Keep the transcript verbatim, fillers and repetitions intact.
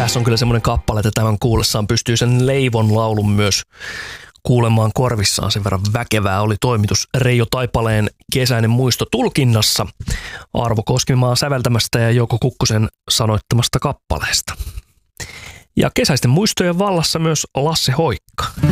Tässä on kyllä semmoinen kappale, että tämän kuullessaan pystyy sen Leivon laulun myös kuulemaan korvissaan. Sen verran väkevää oli toimitus Reijo Taipaleen Kesäinen muisto tulkinnassa Arvo Koskimaan säveltämästä ja Jouko Kukkosen sanoittamasta kappaleesta. Ja kesäisten muistojen vallassa myös Lasse Hoikka.